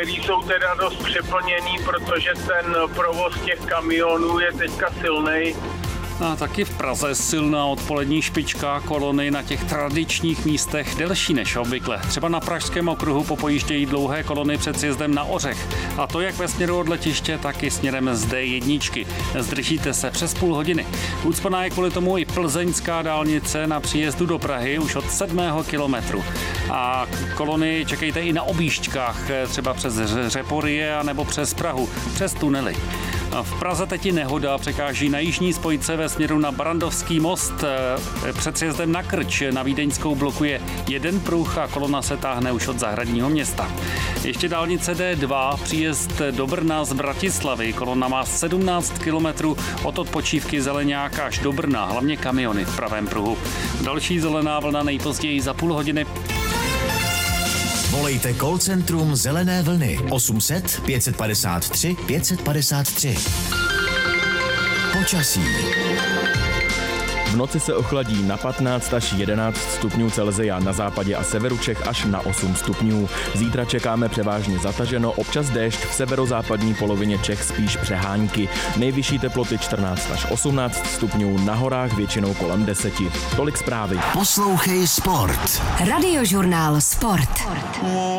který jsou teda dost přeplněný, protože ten provoz těch kamionů je teďka silnej. A taky v Praze silná odpolední špička, kolony na těch tradičních místech delší než obvykle. Třeba na Pražském okruhu popojíždějí dlouhé kolony před sjezdem na Ořech. A to jak ve směru od letiště, tak i směrem z D1. Zdržíte se přes půl hodiny. Ucpaná je kvůli tomu i plzeňská dálnice na příjezdu do Prahy už od 7. kilometru. A kolony čekejte i na objížďkách, třeba přes Řeporyje nebo přes Prahu, přes tunely. V Praze teď nehoda překáží na jižní spojce ve směru na Barandovský most. Před sjezdem na Krč na Vídeňskou blokuje jeden pruh a kolona se táhne už od Zahradního města. Ještě dálnice D2, příjezd do Brna z Bratislavy. Kolona má 17 kilometrů od odpočívky Zeleňák až do Brna, hlavně kamiony v pravém pruhu. Další zelená vlna nejpozději za půl hodiny. Volejte call centrum Zelené vlny 800 553 553. Počasí. V noci se ochladí na 15 až 11 stupňů Celsia, na západě a severu Čech až na 8 stupňů. Zítra čekáme převážně zataženo, občas déšť, v severozápadní polovině Čech spíš přehánky. Nejvyšší teploty 14 až 18 stupňů, na horách většinou kolem 10. Tolik zprávy. Poslouchej Sport. Radiožurnál Sport.